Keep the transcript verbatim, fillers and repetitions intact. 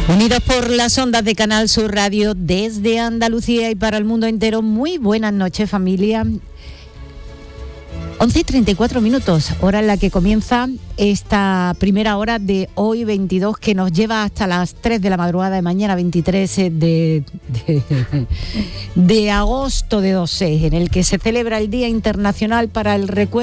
Unidos por las ondas de Canal Sur Radio desde Andalucía y para el mundo entero, muy buenas noches, familia. once y treinta y cuatro minutos, hora en la que comienza esta primera hora de hoy veintidós, que nos lleva hasta las tres de la madrugada de mañana veintitrés de, de, de agosto de dos mil seis, en el que se celebra el Día Internacional para el Recuerdo